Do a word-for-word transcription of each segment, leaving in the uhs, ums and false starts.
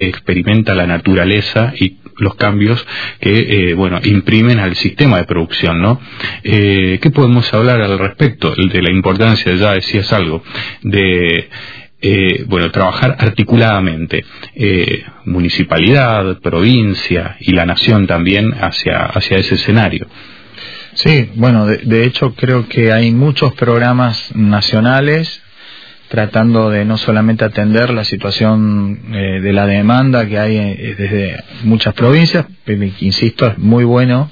experimenta la naturaleza y los cambios que, eh, bueno, imprimen al sistema de producción, ¿no? Eh, ¿Qué podemos hablar al respecto? De la importancia, ya decías algo, de, eh, bueno, trabajar articuladamente, eh, municipalidad, provincia y la nación también hacia, hacia ese escenario. Sí, bueno, de, de hecho creo que hay muchos programas nacionales tratando de no solamente atender la situación eh, de la demanda que hay eh, desde muchas provincias, pero insisto, es muy bueno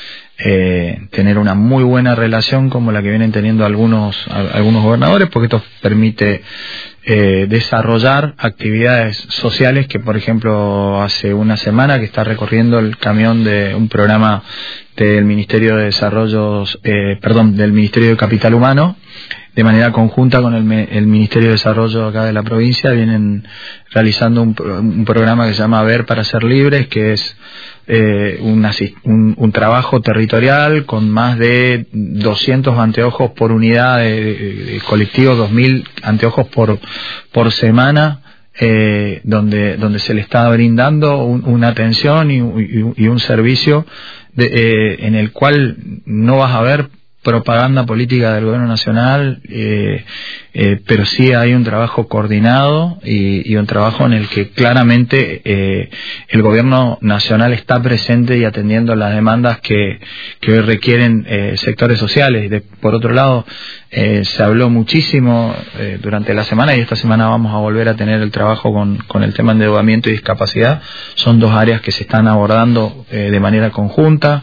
eh, tener una muy buena relación como la que vienen teniendo algunos algunos gobernadores, porque esto permite eh, desarrollar actividades sociales que, por ejemplo, hace una semana que está recorriendo el camión de un programa del Ministerio de Desarrollo, eh, perdón, del Ministerio de Capital Humano, de manera conjunta con el, el Ministerio de Desarrollo acá de la provincia, vienen realizando un, un programa que se llama Ver para Ser Libres, que es eh, un, un, un trabajo territorial con más de doscientos anteojos por unidad de, de, de colectivos, dos mil anteojos por, por semana, eh, donde, donde se le está brindando un, una atención y, y, y un servicio de, eh, en el cual no vas a ver propaganda política del gobierno nacional, eh, eh, pero sí hay un trabajo coordinado y, y un trabajo en el que claramente eh, el gobierno nacional está presente y atendiendo las demandas que, que hoy requieren eh, sectores sociales. De, por otro lado, eh, se habló muchísimo eh, durante la semana, y esta semana vamos a volver a tener el trabajo con, con el tema de endeudamiento y discapacidad. Son dos áreas que se están abordando eh, de manera conjunta.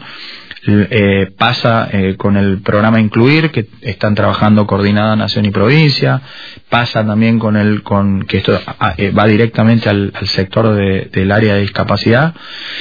Eh, pasa eh, con el programa Incluir, que están trabajando coordinada nación y provincia. Pasa también con el con que esto a, eh, va directamente al, al sector de, del área de discapacidad,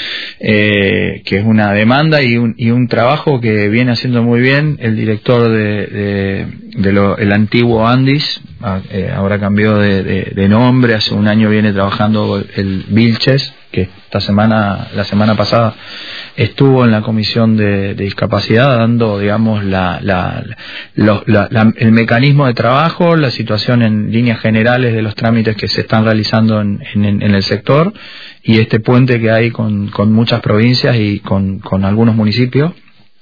eh, que es una demanda y un, y un trabajo que viene haciendo muy bien el director de, de, de lo, el antiguo Andis, eh, ahora cambió de, de, de nombre, hace un año viene trabajando el Vilches, que esta semana, la semana pasada, estuvo en la comisión de, de discapacidad dando, digamos, la, la, la, la, la, el mecanismo de trabajo, la situación en líneas generales de los trámites que se están realizando en, en, en el sector, y este puente que hay con, con muchas provincias y con, con algunos municipios.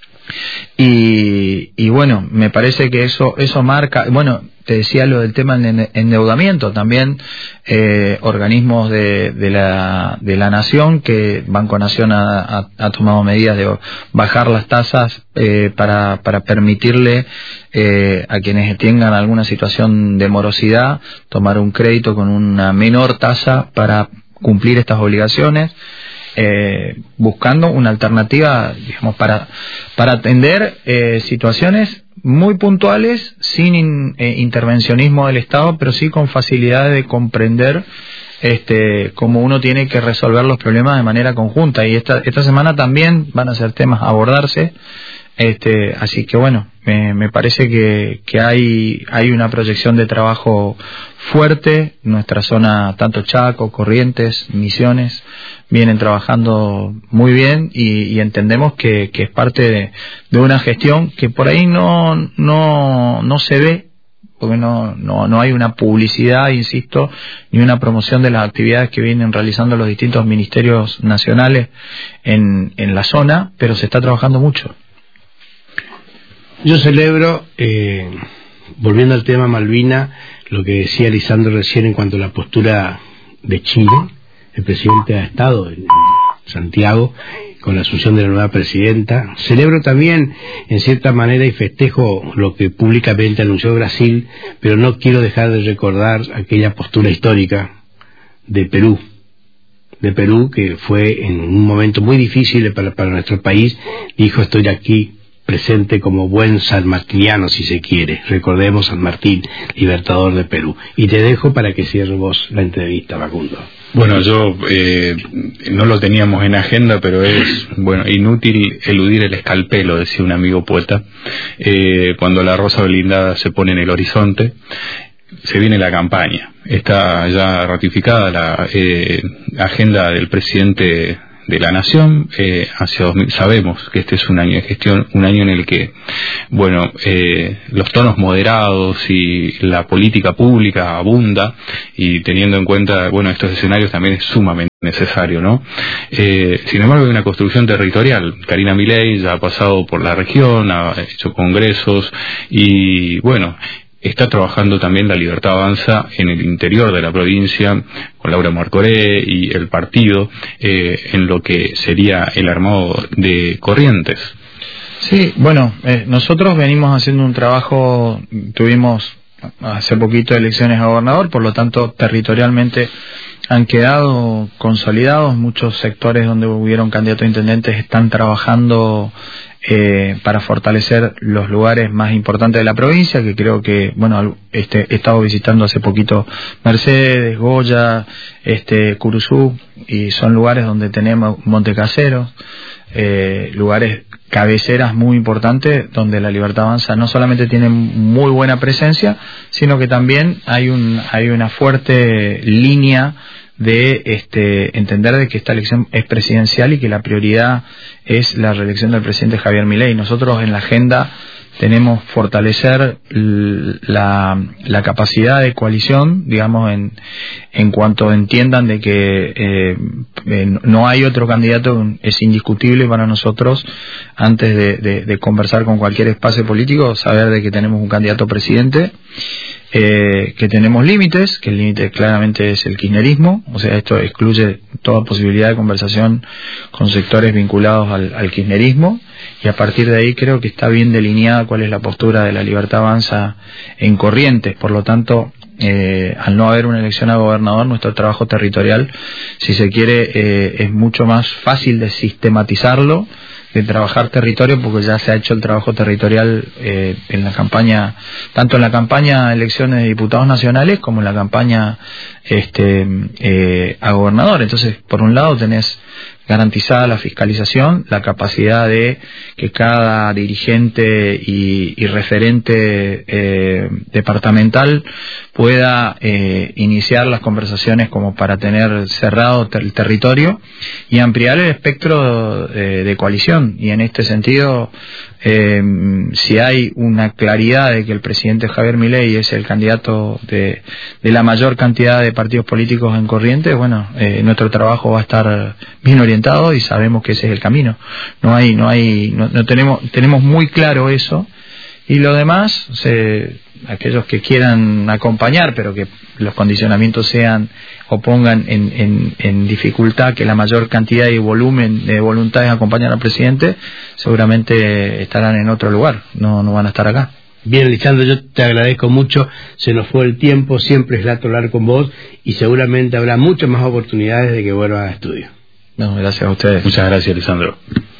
Y, y bueno, me parece que eso eso marca, bueno, te decía lo del tema del endeudamiento, también eh, organismos de, de la de la nación, que Banco Nación ha, ha, ha tomado medidas de bajar las tasas eh, para para permitirle eh, a quienes tengan alguna situación de morosidad tomar un crédito con una menor tasa para cumplir estas obligaciones. Eh, buscando una alternativa, digamos, para para atender eh, situaciones muy puntuales, sin in, eh, intervencionismo del Estado, pero sí con facilidad de comprender este cómo uno tiene que resolver los problemas de manera conjunta. Y esta esta semana también van a ser temas a abordarse. Este, así que bueno, me, me parece que, que hay, hay una proyección de trabajo fuerte. Nuestra zona, tanto Chaco, Corrientes, Misiones, vienen trabajando muy bien y, y entendemos que, que es parte de, de una gestión que por ahí no, no, no se ve, porque no, no, no hay una publicidad, insisto, ni una promoción de las actividades que vienen realizando los distintos ministerios nacionales en, en la zona, pero se está trabajando mucho. Yo celebro, eh, volviendo al tema Malvina, lo que decía Lisandro recién en cuanto a la postura de Chile. El presidente ha estado en Santiago con la asunción de la nueva presidenta. Celebro también, en cierta manera, y festejo lo que públicamente anunció Brasil, pero no quiero dejar de recordar aquella postura histórica de Perú, de Perú, que fue en un momento muy difícil para, para nuestro país. Dijo: estoy aquí presente como buen sanmartiniano, si se quiere. Recordemos San Martín, libertador de Perú. Y te dejo para que cierres vos la entrevista, Facundo. Bueno, yo eh, no lo teníamos en agenda, pero es bueno inútil eludir el escalpelo, decía un amigo poeta. Eh, cuando la rosa blindada se pone en el horizonte, se viene la campaña. Está ya ratificada la eh, agenda del presidente de la Nación eh, hacia dos mil. Sabemos que este es un año de gestión, un año en el que, bueno, eh, los tonos moderados y la política pública abunda, y teniendo en cuenta, bueno, estos escenarios también es sumamente necesario, ¿no? Eh, sin embargo, hay una construcción territorial. Karina Milei ya ha pasado por la región, ha hecho congresos y, bueno, está trabajando también la Libertad Avanza en el interior de la provincia, con Laura Marcoré y el partido, eh, en lo que sería el armado de Corrientes. Sí, bueno, eh, nosotros venimos haciendo un trabajo, tuvimos hace poquito elecciones a gobernador, por lo tanto, territorialmente han quedado consolidados. Muchos sectores donde hubieron candidatos a intendentes están trabajando eh, para fortalecer los lugares más importantes de la provincia, que creo que, bueno, este, he estado visitando hace poquito Mercedes, Goya, este, Curuzú, y son lugares donde tenemos Montecaseros, eh, lugares cabeceras muy importantes donde la Libertad Avanza no solamente tiene muy buena presencia, sino que también hay un hay una fuerte línea de este entender de que esta elección es presidencial y que la prioridad es la reelección del presidente Javier Milei. Nosotros en la agenda tenemos fortalecer la, la capacidad de coalición, digamos, en, en cuanto entiendan de que eh, eh, no hay otro candidato. Es indiscutible para nosotros, antes de, de, de conversar con cualquier espacio político, saber de que tenemos un candidato presidente, eh, que tenemos límites, que el límite claramente es el kirchnerismo, o sea, esto excluye toda posibilidad de conversación con sectores vinculados al, al kirchnerismo, y a partir de ahí creo que está bien delineada cuál es la postura de la Libertad Avanza en Corrientes. Por lo tanto, eh, al no haber una elección a gobernador, nuestro trabajo territorial, si se quiere, eh, es mucho más fácil de sistematizarlo, de trabajar territorio, porque ya se ha hecho el trabajo territorial eh, en la campaña, tanto en la campaña de elecciones de diputados nacionales como en la campaña este eh, a gobernador. Entonces, por un lado tenés garantizada la fiscalización, la capacidad de que cada dirigente y, y referente eh, departamental pueda eh, iniciar las conversaciones como para tener cerrado ter el territorio y ampliar el espectro eh, de coalición. Y en este sentido, eh, si hay una claridad de que el presidente Javier Milei es el candidato de, de la mayor cantidad de partidos políticos en Corrientes, bueno, eh, nuestro trabajo va a estar bien orientado y sabemos que ese es el camino. No hay, no hay, no, no tenemos, tenemos muy claro eso. Y lo demás, se, aquellos que quieran acompañar, pero que los condicionamientos sean o pongan en, en, en dificultad que la mayor cantidad y volumen de voluntades acompañen al presidente, seguramente estarán en otro lugar, no, no van a estar acá. Bien, Lisandro, yo te agradezco mucho, se nos fue el tiempo, siempre es grato hablar con vos y seguramente habrá muchas más oportunidades de que vuelvas a estudio. No, gracias a ustedes. Muchas gracias, Lisandro.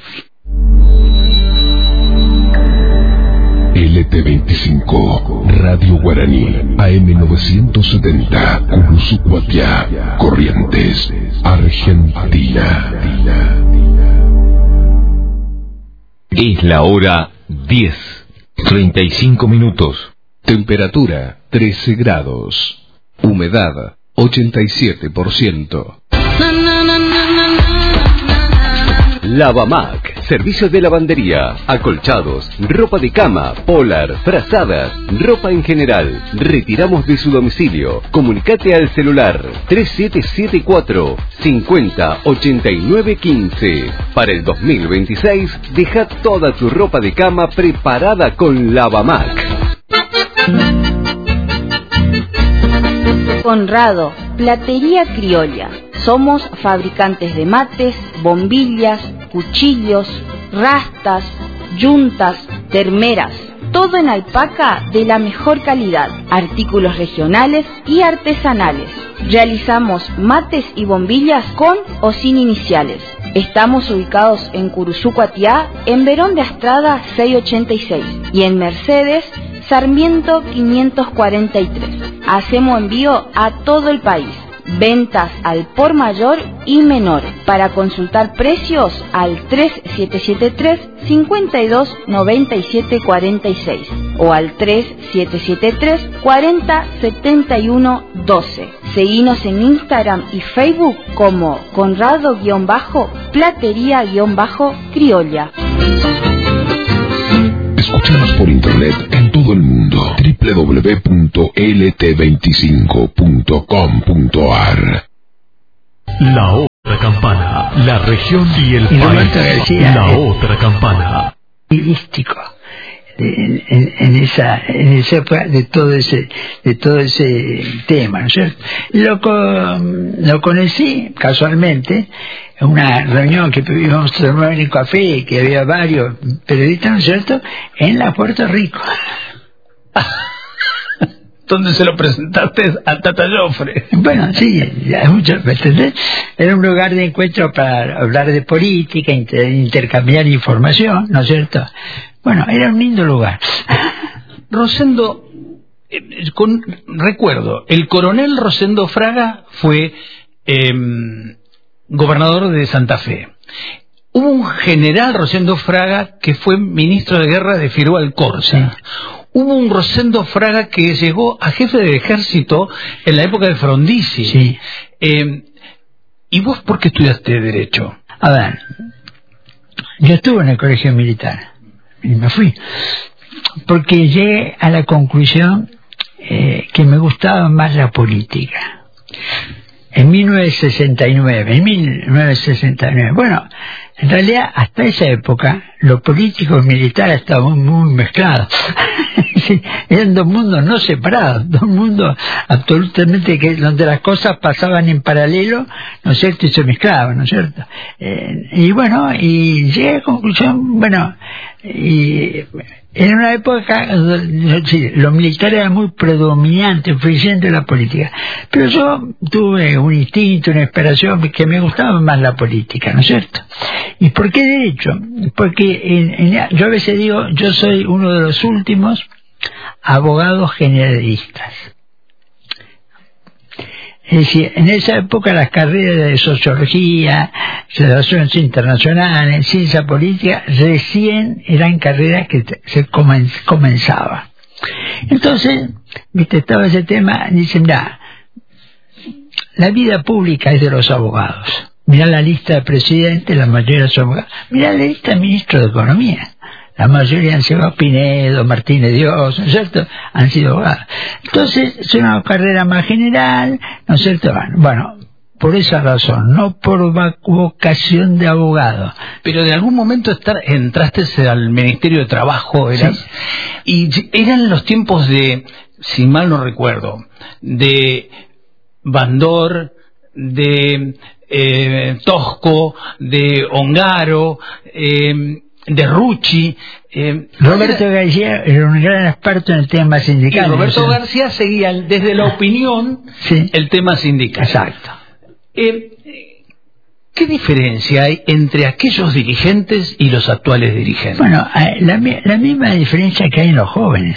L T veinticinco, Radio Guaraní, A M novecientos setenta, Curuzú-Cuatiá, Corrientes, Argentina. Es la hora diez, treinta y cinco minutos. Temperatura trece grados. Humedad ochenta y siete por ciento. Lavamac, servicios de lavandería, acolchados, ropa de cama, polar, frazadas, ropa en general. Retiramos de su domicilio. Comunicate al celular tres siete siete cuatro, cincuenta, ochenta y nueve quince. Para el dos mil veintiséis, deja toda tu ropa de cama preparada con Lavamac. Conrado, Platería Criolla. Somos fabricantes de mates, bombillas, cuchillos, rastas, yuntas, termeras. Todo en alpaca de la mejor calidad. Artículos regionales y artesanales. Realizamos mates y bombillas con o sin iniciales. Estamos ubicados en Curuzú-Cuatiá, en Verón de Astrada seiscientos ochenta y seis y en Mercedes, Sarmiento quinientos cuarenta y tres. Hacemos envío a todo el país. Ventas al por mayor y menor. Para consultar precios al tres siete siete tres, cincuenta y dos, noventa y siete cuarenta y seis o al tres siete siete tres, cuarenta, setenta y uno, doce. Seguinos en Instagram y Facebook como Conrado-Platería-Criolla. Escúchanos por internet en todo el mundo. doble u doble u doble u punto L T veinticinco punto com punto A R. La La campana, la región y el y país, García, la eh, otra campana. Estilístico en, en, en esa en esa época de todo ese de todo ese tema, ¿no es cierto? Lo, con, lo conocí casualmente en una reunión que íbamos a tomar en el café, que había varios periodistas, ¿no es cierto?, en la Puerto Rico. ¿Dónde se lo presentaste a Tata Joffre? Bueno, sí, ya muchas veces. Era un lugar de encuentro para hablar de política, inter, intercambiar información, ¿no es cierto? Bueno, era un lindo lugar. Rosendo, eh, con, recuerdo, el coronel Rosendo Fraga fue eh, gobernador de Santa Fe. Hubo un general Rosendo Fraga que fue ministro de guerra de Figueroa Alcorta. Sí. Hubo un Rosendo Fraga que llegó a jefe de ejército en la época de Frondizi. Sí. Eh, ¿Y vos por qué estudiaste Derecho? A ver, yo estuve en el colegio militar y me fui porque llegué a la conclusión eh, que me gustaba más la política. En mil novecientos sesenta y nueve, en mil novecientos sesenta y nueve, bueno, en realidad hasta esa época los políticos militares estaban muy mezclados. Sí, eran dos mundos no separados, dos mundos absolutamente que donde las cosas pasaban en paralelo, ¿no es cierto?, y se mezclaban, ¿no es cierto? Eh, y bueno, y llegué a la conclusión, bueno, y en una época sí, los militares eran muy predominantes, influyentes en la política, pero yo tuve un instinto, una inspiración que me gustaba más la política, ¿no es cierto? ¿Y por qué Derecho? Porque en, en, yo a veces digo, yo soy uno de los últimos abogados generalistas. Es decir, en esa época las carreras de sociología, relaciones internacionales, ciencia política, recién eran carreras que se comenzaban. Entonces, viste, estaba ese tema, dicen, mira, la vida pública es de los abogados. Mirá la lista de presidentes, la mayoría son abogados. Mirá la lista de ministros de Economía. La mayoría han sido Pinedo, Martínez Dios, ¿no es cierto? Han sido abogados. Entonces, es una carrera más general, ¿no es cierto? Bueno, por esa razón, no por vocación de abogado. Pero de algún momento estar, entraste al Ministerio de Trabajo, eras, sí. Y eran los tiempos de, si mal no recuerdo, de Bandor, de eh, Tosco, de Ongaro, eh, de Rucci. Eh, Roberto era, García era un gran experto en el tema sindical. Y Roberto García seguía desde la opinión sí. el tema sindical. Exacto. Eh, ¿Qué diferencia hay entre aquellos dirigentes y los actuales dirigentes? Bueno, la, la misma diferencia que hay en los jóvenes.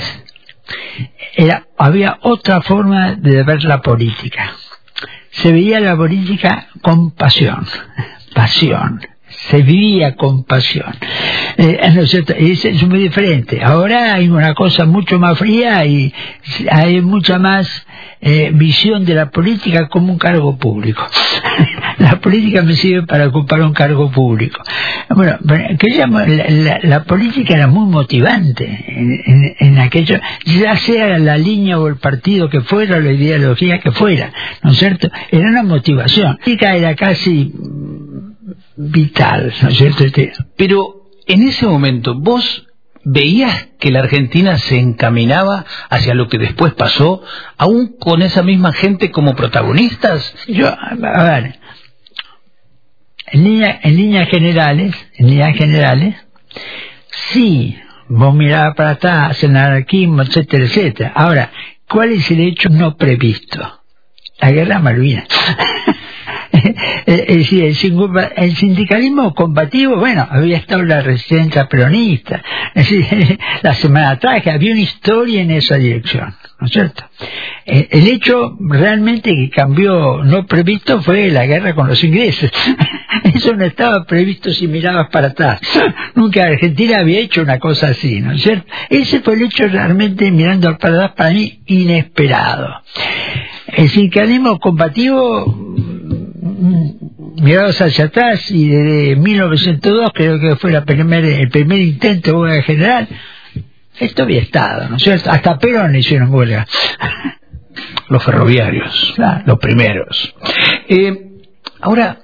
Era, había otra forma de ver la política. Se veía la política con pasión, pasión. Se vivía con pasión. Eh, ¿no es cierto? Es, es muy diferente. Ahora hay una cosa mucho más fría y hay mucha más eh, visión de la política como un cargo público. La política me sirve para ocupar un cargo público. Bueno, que llamo, la, la, la política era muy motivante en, en, en aquello, ya sea la línea o el partido que fuera, o la ideología que fuera, ¿no es cierto? Era una motivación. La política era casi vital, ¿no es cierto? Pero en ese momento, ¿vos veías que la Argentina se encaminaba hacia lo que después pasó, aún con esa misma gente como protagonistas? Yo, a ver, en, línea, en líneas generales, en líneas generales, sí, vos mirabas para atrás, el anarquismo, etcétera, etcétera. Ahora, ¿cuál es el hecho no previsto? La guerra Malvinas. Es decir, el sindicalismo combativo, bueno, había estado la resistencia peronista, es decir, la semana atrás, había una historia en esa dirección, ¿no es cierto? El hecho realmente que cambió no previsto fue la guerra con los ingleses. Eso no estaba previsto si mirabas para atrás. Nunca Argentina había hecho una cosa así, ¿no es cierto? Ese fue el hecho realmente, mirando para atrás, para mí, inesperado. El sindicalismo combativo, mirados hacia atrás, y desde mil novecientos dos, creo que fue la primer, el primer intento de huelga general, esto había estado, ¿no es cierto? Hasta Perón hicieron huelga. Los ferroviarios, claro. Los primeros. Eh, ahora,